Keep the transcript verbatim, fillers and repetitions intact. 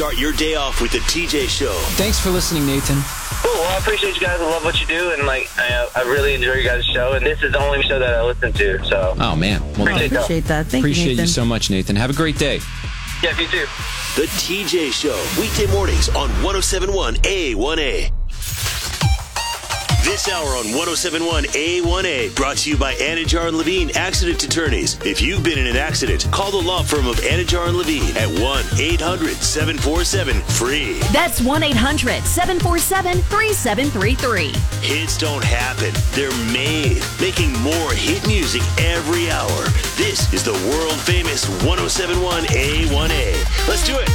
Start your day off with the T J Show. Thanks for listening, Nathan. Cool. Well, I appreciate you guys. I love what you do, and like I, I really enjoy you guys' show. And this is the only show that I listen to. So. Oh man, well, appreciate, appreciate that. Thank appreciate you, Nathan. you so much, Nathan. Have a great day. Yeah, you too. The T J Show, weekday mornings on one oh seven point one A one A. This hour on one oh seven point one A one A, brought to you by Anajar and Levine Accident Attorneys. If you've been in an accident, call the law firm of Anajar and Levine at one eight hundred seven four seven FREE. That's one eight hundred seven four seven three seven three three. Hits don't happen. They're made. Making more hit music every hour. This is the world famous one oh seven point one A one A. Let's do it.